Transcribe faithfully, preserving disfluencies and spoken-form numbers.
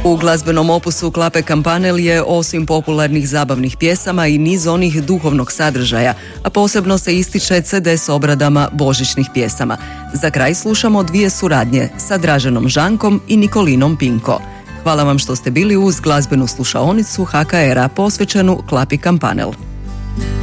U glazbenom opusu Klape Kampanel je osim popularnih zabavnih pjesama i niz onih duhovnog sadržaja, a posebno se ističe ce de s obradama božićnih pjesama. Za kraj slušamo dvije suradnje sa Draženom Žankom i Nikolinom Pinko. Hvala vam što ste bili uz glazbenu slušaonicu ha ka era posvećenu Klapi Kampanel.